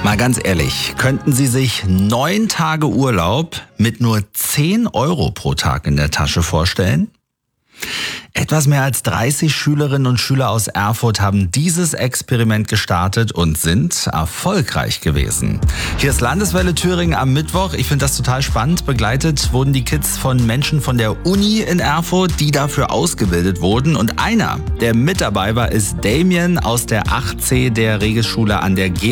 Mal ganz ehrlich, könnten Sie sich 9 Tage Urlaub mit nur 10 Euro pro Tag in der Tasche vorstellen? Etwas mehr als 30 Schülerinnen und Schüler aus Erfurt haben dieses Experiment gestartet und sind erfolgreich gewesen. Hier ist Landeswelle Thüringen am Mittwoch. Ich finde das total spannend. Begleitet wurden die Kids von Menschen von der Uni in Erfurt, die dafür ausgebildet wurden. Und einer, der mit dabei war, ist Damien aus der 8C der Regelschule an der